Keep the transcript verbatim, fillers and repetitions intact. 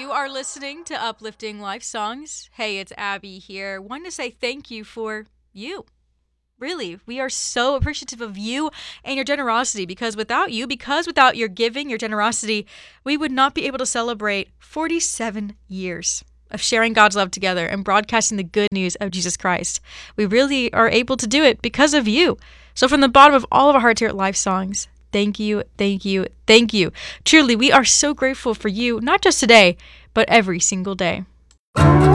You are listening to Uplifting Life Songs. Hey, it's Abby here. Want to say thank you for you. Really, we are so appreciative of you and your generosity because without you, because without your giving, your generosity, we would not be able to celebrate forty-seven years of sharing God's love together and broadcasting the good news of Jesus Christ. We really are able to do it because of you. So from the bottom of all of our hearts here at Life Songs, thank you, thank you, thank you. Truly, we are so grateful for you, not just today, but every single day.